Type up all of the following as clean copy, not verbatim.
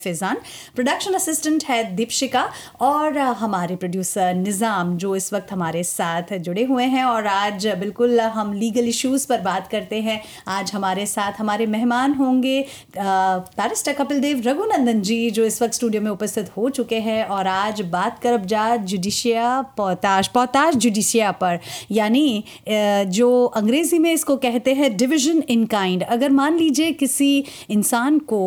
Faizan, production assistant है दीपशिका और हमारे प्रोड्यूसर निज़ाम जो इस वक्त हमारे साथ जुड़े हुए हैं। और आज बिल्कुल हम लीगल इश्यूज़ पर बात करते हैं। आज हमारे साथ हमारे मेहमान होंगे बैरिस्टर कपिल देव रघुनंदन जी जो इस वक्त स्टूडियो में उपस्थित हो चुके हैं। और आज बात करब जा जुडिशिया पोताश जुडिशिया पर, यानी जो अंग्रेज़ी में इसको कहते हैं डिवीज़न इन काइंड। अगर मान लीजिए किसी इंसान को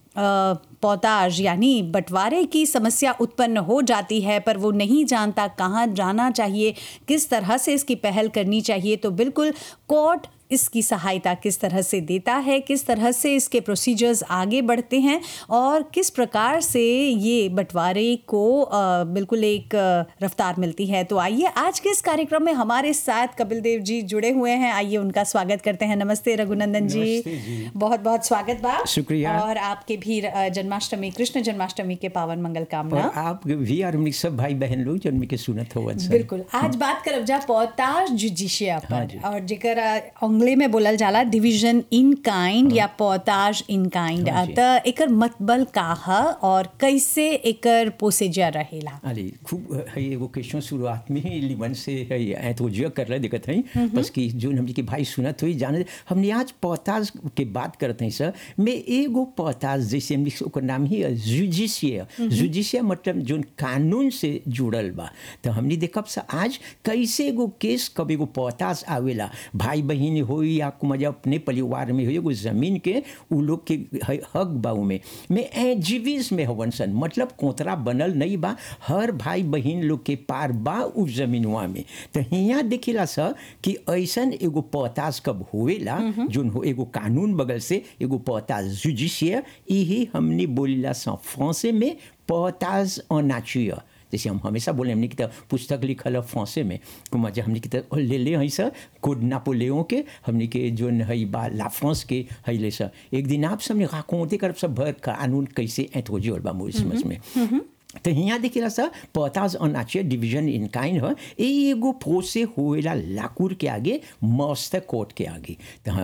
पोताज यानी बंटवारे की समस्या उत्पन्न हो जाती है पर वो नहीं जानता कहाँ जाना चाहिए, किस तरह से इसकी पहल करनी चाहिए, तो बिल्कुल कोर्ट इसकी सहायता किस तरह से देता है, किस तरह से इसके प्रोसीजर्स आगे बढ़ते हैं और किस प्रकार से ये बंटवारे को बिल्कुल एक रफ्तार मिलती है। तो आइए आज के इस कार्यक्रम में हमारे साथ कपिल देव जी जुड़े हुए हैं। आइए उनका स्वागत करते हैं। नमस्ते रघुनंदन जी, बहुत बहुत स्वागत बा। शुक्रिया। और आपके भी जन्माष्टमी, कृष्ण जन्माष्टमी के पावन मंगल कामना। और आप भी और हमने सब भाई बहन लोग जन्म के सुनत हो। बिल्कुल। आज बात करब जा पोताश जुडिशिया पर और जेकर अंग्रेजी में बोलल जाला डिवीजन इन काइंड या पोताज इन काइंड। त एकर मतबल का है और कैसे एकर प्रोसीजर रहेला? अरे खूब है एगो क्वेश्चन शुरुआत में ही लिमन से है इंट्रोड्यूस कर रहे दिक्कत है बस कि जो हमने के भाई सुनत हुई जाने हमने आज पोताज के बात करते हैं सर। मैं एगो पोताज जैसे हमने ओकर नाम ही जुडिशिया। जुडिशिया मतलब जो कानून से जुड़ल बा। तो हमने देखब सर आज कैसे एगो केस कब एगो पोताज आवेला, भाई बहन हो या मजा अपने परिवार में हो एगो जमीन के उ लोग के हक बा में एजीवीज में हवन सन, मतलब कोतरा बनल नहीं बा, हर भाई बहन लोग के पार बा उस जमीनवा में। तो यहाँ देखिला सर कि ऐसन एगो पोताज कब होवेला जोन हो एगो कानून बगल से एगो पोताज जुडिशिया। यही हमने बोलिला सा फ्रांसे में पोताज en nature। जैसे हम हमेशा बोले हमने की पुस्तक लिखल है फ्रांसे में को मजा हमने की ले हैं सर कोड नापोलियों के हमने के जो है बा ला फ्रांस के है ले सर। एक दिन आप सबने राकोंते कर सब भर कानून कैसे इंट्रोड्यूस बा मोरिस में। तो यहाँ देखिला सर पोताज en nature division in kind है एगो प्रोसे होएला लाकूर के आगे मस्त कोर्ट के आगे।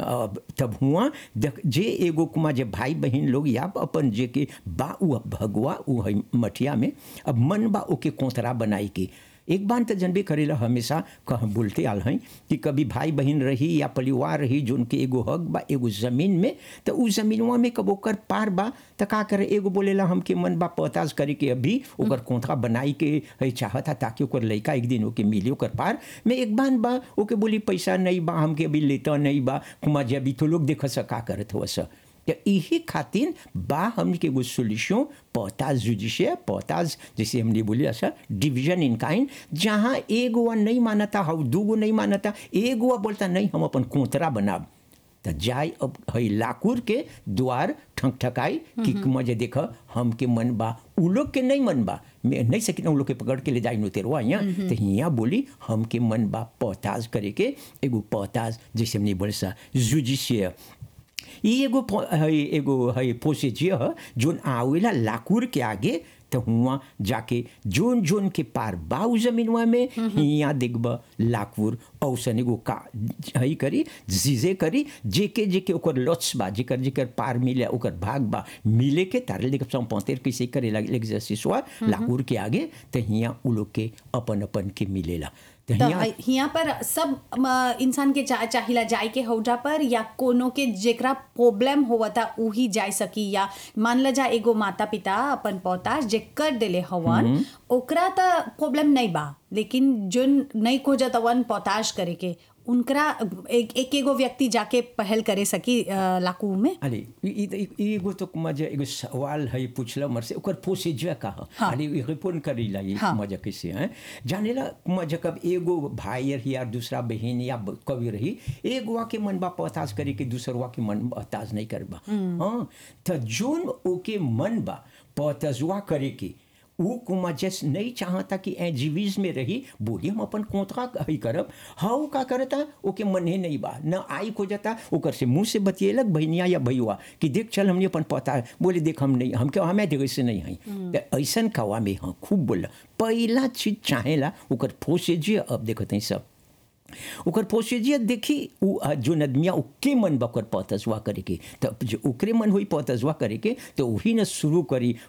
तब हुआ जे एगो कुमा जे भाई बहन लोग या अपन जे के बा उ भगवा उ है मठिया में अब मन बा ओके कोतरा बनाई के। एक बार तो जनबे करेला हमेशा कह बोलते आल हैं कि कभी भाई बहन रही या परिवार रही जो उनके एगो हक बा एगो ज़मीन में, तो उस ज़मीनवा में कब ओकर पार बा तो का करे एगो बोलेला हमके मन बा पोताज करे के अभी ओकर कोंथरा बनाई के है चाहता ताकि ओकर लड़का एक दिन ओके मिले ओकर पार में। एक बार बा ओके बोली पैसा नहीं बा हमके अभी लेता नहीं बा कुमा जे अभी तो लोग देख सका करत हो सर। तो यही खातिर बा हमने के एगो सोल्यूशन पोताज जुडिशिया पोताज जैसे हमने बोली ऐसा डिवीजन इन काइंड, जहाँ एगो नहीं मानता हम दूगो नहीं मानता एगो बोलता नहीं हम अपन कोतरा बनाब तो जाए अब है लाकूर के द्वार ठकठकाई कि मजे देख हमके मन बा उ लोग के नहीं मन बा मैं नहीं सकी उन लोग के पकड़ के ले जाए तेरवा यहाँ। तो यहाँ बोली हमके मन बा पोताज करे के एगो पोताज जैसे हमने बोले सा जुडिशिया। ये एगो है प्रोसीजर है जोन आवेला लाकूर के आगे। तो हुआ जाके जोन जोन के पार बाऊ जमीनवा में यहाँ देखब लाकूर औसन एगो का है करी जीजे करी जेके जेके ओकर लॉट्स बा जेकर जेकर पार मिले ओकर भाग बा मिले के तारे देख सब पौतेर कैसे करे एक्सरसाइज हुआ लाकूर के आगे। तो यहाँ उ लोग के अपन अपन के मिलेला। तो यहाँ पर सब इंसान के चाहिला जाए के हौजा पर या कोनो के जेकरा प्रॉब्लम होवता उही जाए सकी, या मान ल जा एगो माता पिता अपन पोताज जे कर देले हवन ओकरा त प्रॉब्लम नहीं बा, लेकिन जोन नहीं खोजत हवन पोताज करे के उनकरा एक एगो व्यक्ति जाके पहल करे सकी लाकू में। अरे एगो तो मजा एगो सवाल है पूछला मर से ओकर प्रोसीजर का है। अरे रिपोर्ट करीला ये मजा कैसे है जानेला मजा कब एगो भाई या दूसरा बहन या कभी रही एगो के मन बा पोताज करे के दूसरवा के मन पोताज नहीं करबा। हाँ तो जोन ओके मन बा पोताजवा करे के वो कुमा जैस नहीं चाहता कि एजीवीज में रही बोली हम अपन कोतरा ही करब हाउ का करता ओके मन ही नहीं बा न आई को जाता ओकर से मुँह से बतिएलक बहनिया या भैया कि देख चल हमने अपन पता बोले देख हम नहीं हमके हमें देख से नहीं है। तो ऐसा कवा में हाँ खूब बोला पहला चीज चाहेला ओकर प्रोसीजर अब देखते हैं सब ओकर प्रोसीजर देखी जो नदमिया ओके मन बकर पतजवा करे के तब जो ओकरे मन हुई पतजवा करे के तो वही न शुरू करी